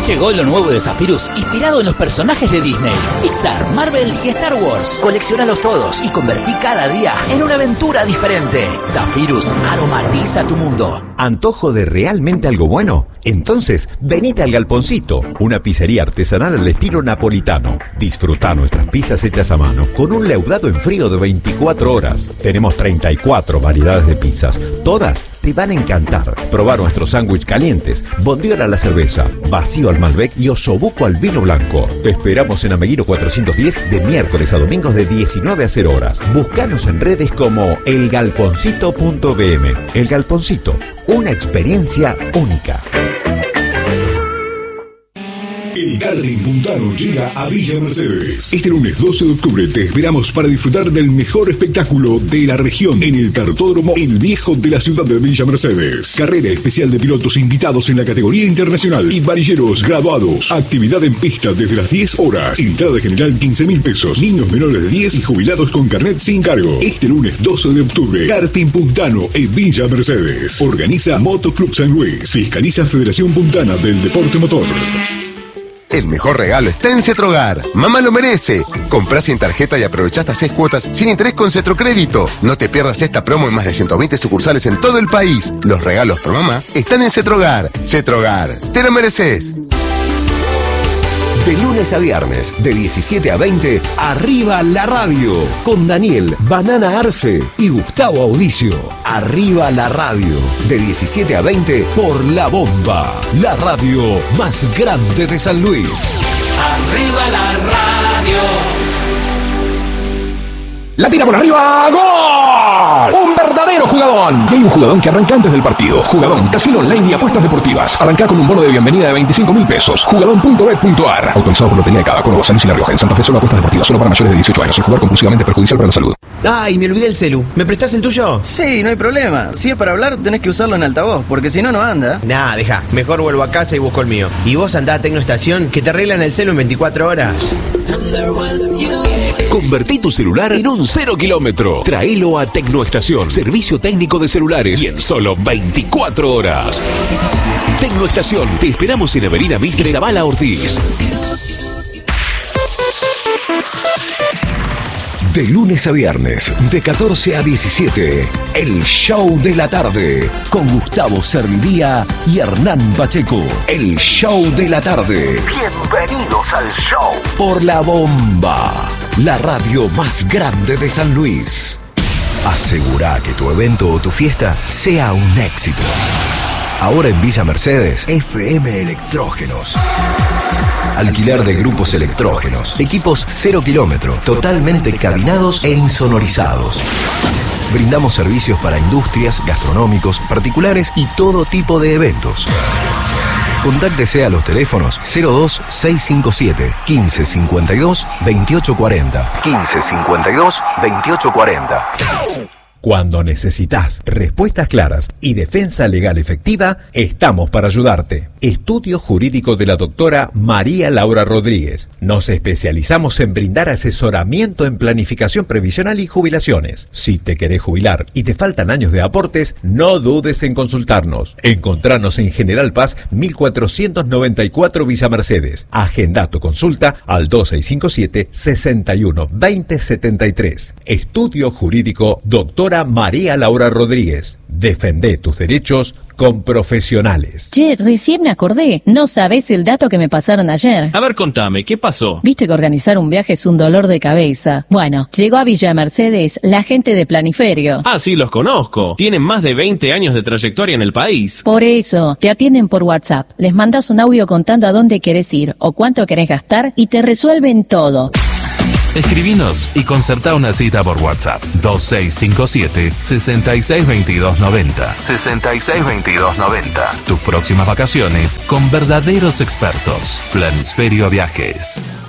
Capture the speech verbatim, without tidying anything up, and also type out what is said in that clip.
Llegó lo nuevo de Zephyrus, inspirado en los personajes de Disney, Pixar, Marvel y Star Wars. Colecciónalos todos y convertí cada día en una aventura diferente. Zephyrus aromatiza tu mundo. ¿Antojo de realmente algo bueno? Entonces, venite al Galponcito, una pizzería artesanal al estilo napolitano. Disfruta nuestras pizzas hechas a mano, con un leudado en frío de veinticuatro horas. Tenemos treinta y cuatro variedades de pizzas, todas te van a encantar. Probar nuestros sándwiches calientes, bondiola a la cerveza, vacío al Malbec y osobuco al vino blanco. Te esperamos en Ameguino cuatrocientos diez de miércoles a domingos de diecinueve a cero horas. Búscanos en redes como el galponcito punto b m. El Galponcito, una experiencia única. El Karting Puntano llega a Villa Mercedes. Este lunes doce de octubre te esperamos para disfrutar del mejor espectáculo de la región en el Kartódromo El Viejo de la ciudad de Villa Mercedes. Carrera especial de pilotos invitados en la categoría internacional y varilleros graduados. Actividad en pista desde las diez horas. Entrada general quince mil pesos. Niños menores de diez y jubilados con carnet sin cargo. Este lunes doce de octubre, Karting Puntano en Villa Mercedes. Organiza Motoclub San Luis. Fiscaliza Federación Puntana del Deporte Motor. El mejor regalo está en Cetrogar. Mamá lo merece. Comprá sin tarjeta y aprovechá hasta seis cuotas sin interés con Cetrocrédito. No te pierdas esta promo en más de ciento veinte sucursales en todo el país. Los regalos por mamá están en Cetrogar. Cetrogar, te lo mereces. De lunes a viernes, de diecisiete a veinte, Arriba la Radio, con Daniel Banana Arce y Gustavo Audicio. Arriba la Radio, de diecisiete a veinte, por La Bomba, la radio más grande de San Luis. Arriba la Radio. La tira por arriba, ¡gol! ¡Un verdadero jugadón! Y hay un jugadón que arranca antes del partido. Jugadón, casino online y apuestas deportivas. Arranca con un bono de bienvenida de veinticinco mil pesos. Jugadón punto bet punto a r. Autorizado por Lotería de Cada, Córdoba, San Luis y La Rioja. En Santa Fe solo apuestas deportivas, solo para mayores de dieciocho años. Sin jugar compulsivamente es perjudicial para la salud. Ay, me olvidé el celu. ¿Me prestás el tuyo? Sí, no hay problema. Si es para hablar, tenés que usarlo en altavoz, porque si no, no anda. Nah, deja. Mejor vuelvo a casa y busco el mío. Y vos andá a Tecnoestación, que te arreglan el celu en veinticuatro horas. Convertí tu celular en un cero kilómetro. Traelo a Tecnoestación, servicio técnico de celulares, y en solo veinticuatro horas. Tecnoestación, te esperamos en Avenida Mitre y Zavala Ortiz. De lunes a viernes, de catorce a diecisiete, el show de la tarde, con Gustavo Servidía y Hernán Pacheco. El show de la tarde. Bienvenidos al show. Por La Bomba, la radio más grande de San Luis. Asegurá que tu evento o tu fiesta sea un éxito. Ahora en Villa Mercedes, F M Electrógenos. Alquiler de grupos electrógenos, equipos cero kilómetro, totalmente cabinados e insonorizados. Brindamos servicios para industrias, gastronómicos, particulares y todo tipo de eventos. Contáctese a los teléfonos cero dos seis cinco siete, quince cincuenta y dos, veintiocho cuarenta, quince cincuenta y dos, veintiocho cuarenta. Cuando necesitas respuestas claras y defensa legal efectiva, estamos para ayudarte. Estudio Jurídico de la doctora María Laura Rodríguez. Nos especializamos en brindar asesoramiento en planificación previsional y jubilaciones. Si te querés jubilar y te faltan años de aportes, no dudes en consultarnos. Encontranos en General Paz mil cuatrocientos noventa y cuatro Villa Mercedes. Agenda tu consulta al dos seis cinco siete, seis uno, dos cero siete tres. Estudio Jurídico doctora María Laura Rodríguez. Defendé tus derechos con profesionales. Che, recién me acordé. No sabés el dato que me pasaron ayer. A ver, contame, ¿qué pasó? Viste que organizar un viaje es un dolor de cabeza. Bueno, llegó a Villa Mercedes la gente de Planiferio. Ah, sí, los conozco. Tienen más de veinte años de trayectoria en el país. Por eso, te atienden por WhatsApp. Les mandas un audio contando a dónde querés ir o cuánto querés gastar y te resuelven todo. Escribinos y concertá una cita por WhatsApp. dos seis cinco siete, seis seis dos dos nueve cero. seis seis dos dos nueve cero. Tus próximas vacaciones con verdaderos expertos. Planisferio Viajes.